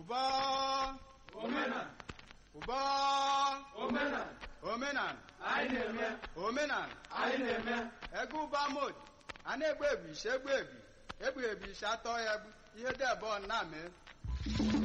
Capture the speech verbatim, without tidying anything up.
ụba omenala ụba omenala omenala anyị na-eme omenala anyị na-eme ego ụba mod a na-egbu ebi ise egbu ebi egbu ebi ise atọ ya egbu ihe dị ebe ọ na-ame